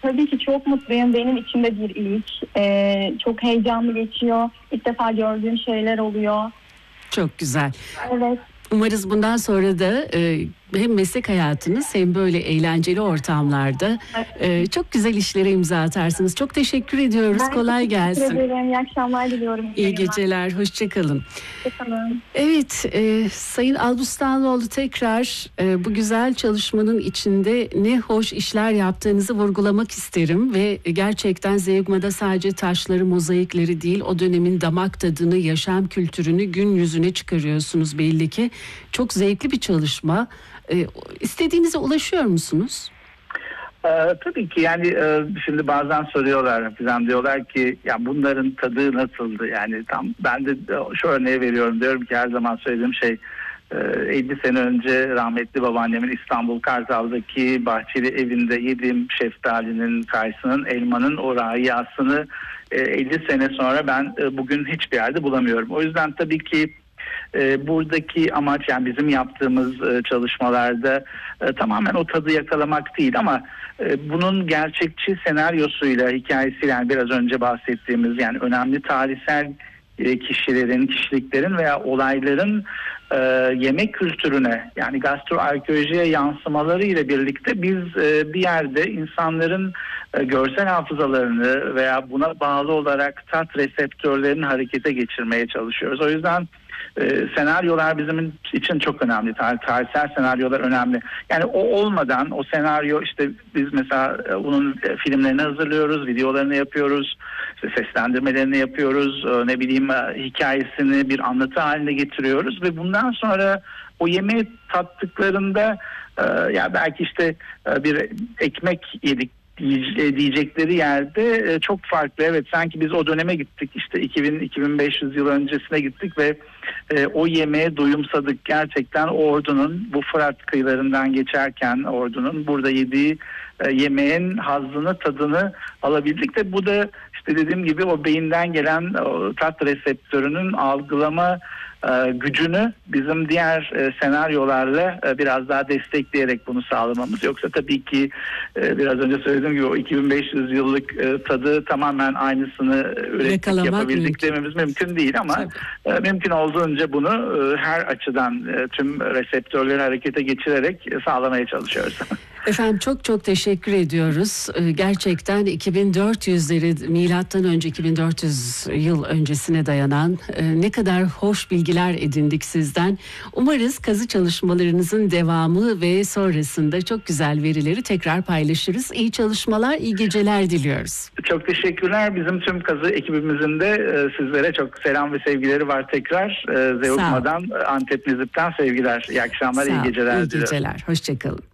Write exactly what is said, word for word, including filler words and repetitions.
tabii ki çok mutluyum. Benim için de bir ilk. Ee, çok heyecanlı geçiyor. İlk defa gördüğüm şeyler oluyor. Çok güzel. Evet. Umarız bundan sonra da e, hem meslek hayatınız hem böyle eğlenceli ortamlarda e, çok güzel işlere imza atarsınız. Çok teşekkür ediyoruz. Ben Kolay gelsin. teşekkür ederim. İyi akşamlar diliyorum. İyi geceler. Hoşçakalın. Hoşçakalın. Evet, e, Sayın Albustanlıoğlu, tekrar e, bu güzel çalışmanın içinde ne hoş işler yaptığınızı vurgulamak isterim ve gerçekten Zeugma'da sadece taşları, mozaikleri değil, o dönemin damak tadını, yaşam kültürünü gün yüzüne çıkarıyorsunuz belli ki. Çok zevkli bir çalışma. E, istediğinize ulaşıyor musunuz? Ee, tabii ki yani e, şimdi bazen soruyorlar, falan diyorlar ki ya bunların tadı nasıldı, yani tam ben de şu örneği veriyorum, diyorum ki her zaman söylediğim şey e, elli sene önce rahmetli babaannemin İstanbul Kartal'daki bahçeli evinde yediğim şeftalinin, kayısının, elmanın o rahiyasını e, elli sene sonra ben e, bugün hiçbir yerde bulamıyorum. O yüzden tabii ki E, buradaki amaç, yani bizim yaptığımız e, çalışmalarda e, tamamen o tadı yakalamak değil, ama e, bunun gerçekçi senaryosuyla, hikayesiyle, yani biraz önce bahsettiğimiz yani önemli tarihsel e, kişilerin, kişiliklerin veya olayların e, yemek kültürüne, yani gastroarkeolojiye yansımaları ile birlikte biz e, bir yerde insanların e, görsel hafızalarını veya buna bağlı olarak tat reseptörlerini harekete geçirmeye çalışıyoruz. O yüzden E, senaryolar bizim için çok önemli. Tar- tarihsel senaryolar önemli. Yani o olmadan, o senaryo, işte biz mesela e, onun e, filmlerini hazırlıyoruz, videolarını yapıyoruz, işte seslendirmelerini yapıyoruz, e, ne bileyim e, hikayesini bir anlatı haline getiriyoruz ve bundan sonra o yemeği tattıklarında e, ya belki işte e, bir ekmek yedik diyecekleri yerde çok farklı. Evet, sanki biz o döneme gittik, işte iki bin iki bin beş yüz yıl öncesine gittik ve e, o yemeğe duyumsadık. Gerçekten o ordunun bu Fırat kıyılarından geçerken ordunun burada yediği e, yemeğin hazzını, tadını alabildik de bu da işte dediğim gibi o beyinden gelen o tat reseptörünün algılama e, gücünü bizim diğer e, senaryolarla e, biraz daha destekleyerek bunu sağlamamız. Yoksa tabii ki e, biraz önce söylediğim gibi o iki bin beş yüz yıllık e, tadı tamamen aynısını ürettik, yapabildik mümkün. dememiz mümkün değil, ama e, mümkün olduğunca bunu e, her açıdan e, tüm reseptörleri harekete geçirerek e, sağlamaya çalışıyoruz. Efendim çok çok teşekkür ediyoruz. Gerçekten iki bin dört yüzleri, milattan önce iki bin dört yüz yıl öncesine dayanan ne kadar hoş bilgiler edindik sizden. Umarız kazı çalışmalarınızın devamı ve sonrasında çok güzel verileri tekrar paylaşırız. İyi çalışmalar, iyi geceler diliyoruz. Çok teşekkürler. Bizim tüm kazı ekibimizin de sizlere çok selam ve sevgileri var tekrar. Zeugma'dan, Antep Nizip'ten sevgiler. İyi akşamlar, iyi geceler diliyorum. İyi diliyorum. geceler, hoşçakalın.